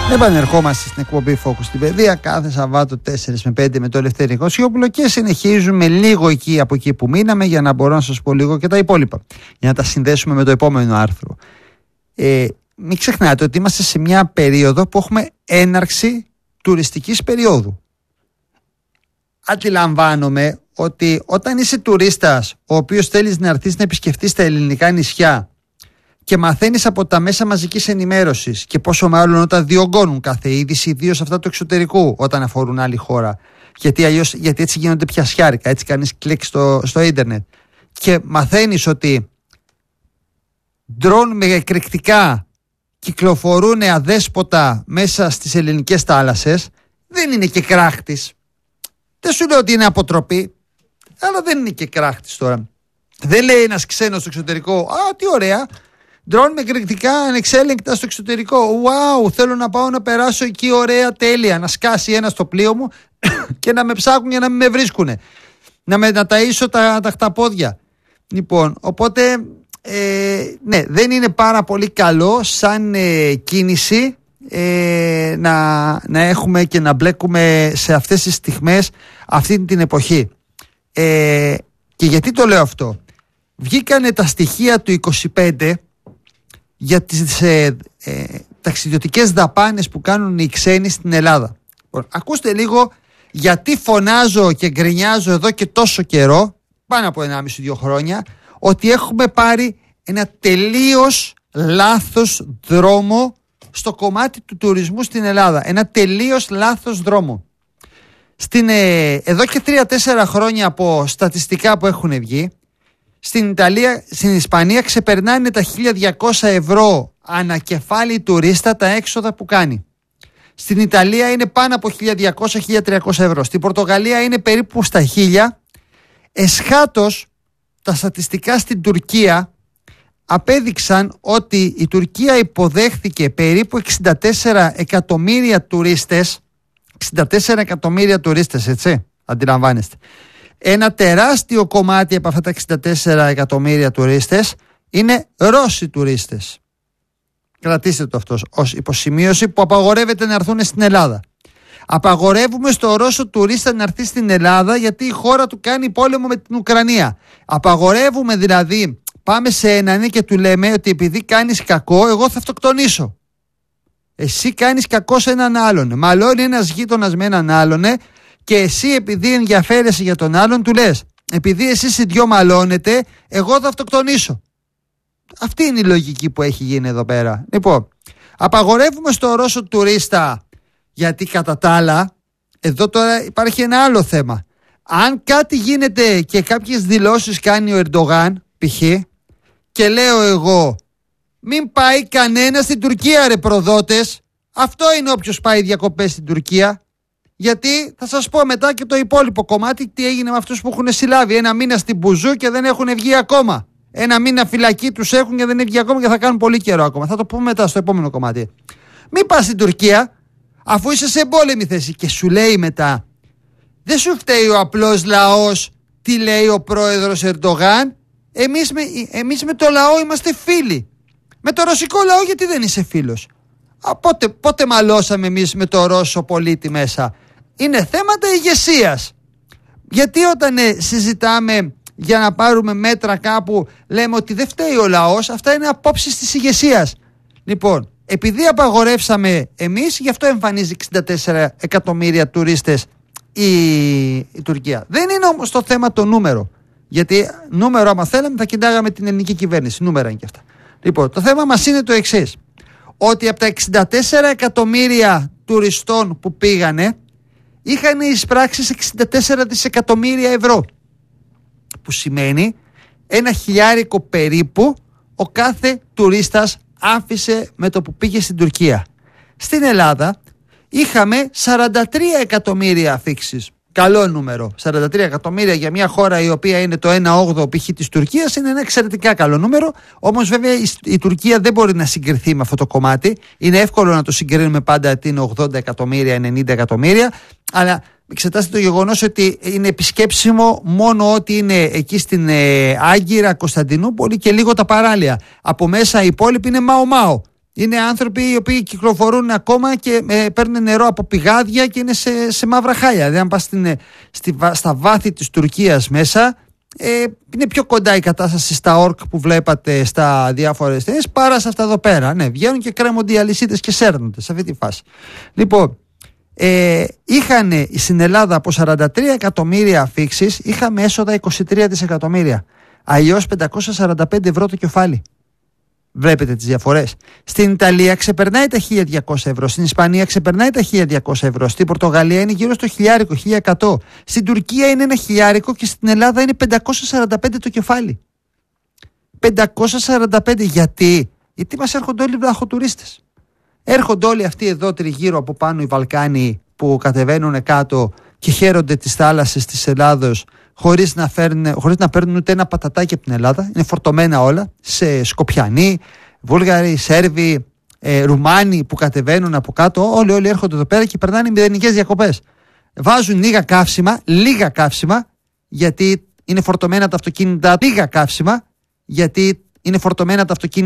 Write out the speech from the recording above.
Επανερχόμαστε στην εκπομπή Focus στην Παιδεία κάθε Σαββάτο 4 με 5 με το Ελευθέρη Κωσιόπουλο και συνεχίζουμε λίγο από εκεί που μείναμε για να μπορώ να σας πω λίγο και τα υπόλοιπα για να τα συνδέσουμε με το επόμενο άρθρο. Μην ξεχνάτε ότι είμαστε σε μια περίοδο που έχουμε έναρξη τουριστικής περίοδου. Αντιλαμβάνομαι ότι όταν είσαι τουρίστας ο οποίος θέλεις να έρθεις να επισκεφτείς τα ελληνικά νησιά και μαθαίνεις από τα μέσα μαζικής ενημέρωσης και πόσο μάλλον όταν διωγγώνουν κάθε είδηση, ιδίως αυτά του εξωτερικού όταν αφορούν άλλη χώρα, γιατί έτσι γίνονται πιασιάρικα, έτσι κάνεις κλικ στο ίντερνετ και μαθαίνεις ότι ντρόν με εκρηκτικά κυκλοφορούν αδέσποτα μέσα στις ελληνικές θάλασσες, δεν είναι και κράχτης. Δεν σου λέω ότι είναι αποτροπή, αλλά δεν είναι και κράχτης τώρα. Δεν λέει ένας ξένος στο εξωτερικό, τι ωραία, ντρόν με εκρηκτικά ανεξέλεγκτα στο εξωτερικό. Wow, θέλω να πάω να περάσω εκεί ωραία, τέλεια. Να σκάσει ένα στο πλοίο μου και να με ψάχνουν για να μην με βρίσκουνε. Να ταΐσω τα χταπόδια. Λοιπόν, οπότε ναι, δεν είναι πάρα πολύ καλό σαν κίνηση να έχουμε και να μπλέκουμε σε αυτές τις στιγμές αυτή την εποχή. Και γιατί το λέω αυτό? Βγήκανε τα στοιχεία του 25 για τις ταξιδιωτικές δαπάνες που κάνουν οι ξένοι στην Ελλάδα. Ακούστε λίγο γιατί φωνάζω και γκρινιάζω εδώ και τόσο καιρό, πάνω από 1,5-2 χρόνια, ότι έχουμε πάρει ένα τελείως λάθος δρόμο στο κομμάτι του τουρισμού στην Ελλάδα. Ένα τελείως λάθος δρόμο. Εδώ και 3-4 χρόνια από στατιστικά που έχουν βγει, στην Ισπανία ξεπερνάνε τα 1.200 ευρώ ανακεφάλι τουρίστα τα έξοδα που κάνει. Στην Ιταλία είναι πάνω από 1.200-1.300 ευρώ. Στην Πορτογαλία είναι περίπου στα 1.000. Εσχάτως τα στατιστικά στην Τουρκία απέδειξαν ότι η Τουρκία υποδέχθηκε περίπου 64 εκατομμύρια τουρίστες. 64 εκατομμύρια τουρίστες, έτσι, αντιλαμβάνεστε. Ένα τεράστιο κομμάτι από αυτά τα 64 εκατομμύρια τουρίστες είναι Ρώσοι τουρίστες. Κρατήστε το αυτό ως υποσημείωση που απαγορεύεται να έρθουν στην Ελλάδα. Απαγορεύουμε στο Ρώσο τουρίστα να έρθει στην Ελλάδα γιατί η χώρα του κάνει πόλεμο με την Ουκρανία. Απαγορεύουμε δηλαδή, πάμε σε έναν και του λέμε ότι επειδή κάνεις κακό, εγώ θα αυτοκτονήσω. Εσύ κάνεις κακό σε έναν άλλον. Μαλώνει ένας γείτονας με έναν άλλον, και εσύ επειδή ενδιαφέρεσαι για τον άλλον του λες, επειδή εσείς οι δυο μαλώνετε, εγώ θα αυτοκτονήσω. Αυτή είναι η λογική που έχει γίνει εδώ πέρα. Λοιπόν, απαγορεύουμε στο Ρώσο τουρίστα γιατί κατά τα άλλα, εδώ τώρα υπάρχει ένα άλλο θέμα. Αν κάτι γίνεται και κάποιες δηλώσεις κάνει ο Ερντογάν, π.χ. και λέω εγώ, μην πάει κανένα στην Τουρκία ρε προδότες, αυτό είναι όποιος πάει διακοπές στην Τουρκία. Γιατί θα σας πω μετά και το υπόλοιπο κομμάτι τι έγινε με αυτούς που έχουν συλλάβει 1 μήνα στην Μπουζού και δεν έχουν βγει ακόμα. 1 μήνα φυλακή τους έχουν και δεν έχουν βγει ακόμα και θα κάνουν πολύ καιρό ακόμα. Θα το πούμε μετά στο επόμενο κομμάτι. Μην πας στην Τουρκία αφού είσαι σε εμπόλεμη θέση. Και σου λέει μετά, δεν σου φταίει ο απλός λαός τι λέει ο πρόεδρος Ερντογάν. Εμείς με το λαό είμαστε φίλοι. Με το ρωσικό λαό γιατί δεν είσαι φίλος? Πότε μαλώσαμε εμείς με το Ρώσο πολίτη μέσα? Είναι θέματα ηγεσίας. Γιατί όταν συζητάμε για να πάρουμε μέτρα κάπου λέμε ότι δεν φταίει ο λαός? Αυτά είναι απόψεις της ηγεσίας. Λοιπόν, επειδή απαγορεύσαμε εμείς, γι' αυτό εμφανίζει 64 εκατομμύρια τουρίστες η Τουρκία. Δεν είναι όμως το θέμα το νούμερο. Γιατί νούμερο άμα θέλαμε θα κοιτάγαμε την ελληνική κυβέρνηση. Νούμερα είναι και αυτά. Λοιπόν, το θέμα μας είναι το εξής. Ότι από τα 64 εκατομμύρια τουριστών που πήγανε είχαν εισπράξει 64 δισεκατομμύρια ευρώ, που σημαίνει 1.000 περίπου ο κάθε τουρίστας άφησε με το που πήγε στην Τουρκία. Στην Ελλάδα είχαμε 43 εκατομμύρια αφήξεις. Καλό νούμερο. 43 εκατομμύρια για μια χώρα η οποία είναι το 1/8 π.χ. της Τουρκίας είναι ένα εξαιρετικά καλό νούμερο. Όμως βέβαια η Τουρκία δεν μπορεί να συγκριθεί με αυτό το κομμάτι. Είναι εύκολο να το συγκρίνουμε πάντα ότι είναι 80 εκατομμύρια, 90 εκατομμύρια. Αλλά εξετάστε το γεγονός ότι είναι επισκέψιμο μόνο ότι είναι εκεί στην Άγκυρα, Κωνσταντινούπολη και λίγο τα παράλια. Από μέσα οι υπόλοιποι είναι μάο-μάο. Είναι άνθρωποι οι οποίοι κυκλοφορούν ακόμα και παίρνουν νερό από πηγάδια και είναι σε μαύρα χάλια. Δηλαδή, αν πας στα βάθη της Τουρκίας μέσα, είναι πιο κοντά η κατάσταση στα όρκ που βλέπατε στα διάφορες ταινίες παρά σε αυτά εδώ πέρα. Ναι, βγαίνουν και κρέμονται οι αλυσίδες και σέρνονται σε αυτή τη φάση. Λοιπόν, είχαν στην Ελλάδα από 43 εκατομμύρια αφίξεις, είχαμε έσοδα 23 δισεκατομμύρια. Αλλιώς 545 ευρώ το κεφάλι. Βλέπετε τις διαφορές. Στην Ιταλία ξεπερνάει τα 1.200 ευρώ. Στην Ισπανία ξεπερνάει τα 1.200 ευρώ. Στην Πορτογαλία είναι γύρω στο 1.100. Στην Τουρκία είναι 1.000 και στην Ελλάδα είναι 545 το κεφάλι. 545 γιατί μας έρχονται όλοι οι βλαχοτουρίστες. Έρχονται όλοι αυτοί εδώ τριγύρω από πάνω οι Βαλκάνοι που κατεβαίνουν κάτω και χαίρονται τις θάλασσες της Ελλάδος χωρίς να παίρνουν ούτε ένα πατατάκι από την Ελλάδα. Είναι φορτωμένα όλα σε Σκοπιανοί, Βούλγαροι, Σέρβοι, Ρουμάνοι που κατεβαίνουν από κάτω. Όλοι έρχονται εδώ πέρα και περνάνε μηδενικές διακοπές. Βάζουν λίγα καύσιμα γιατί είναι φορτωμένα τα αυτοκίνητα.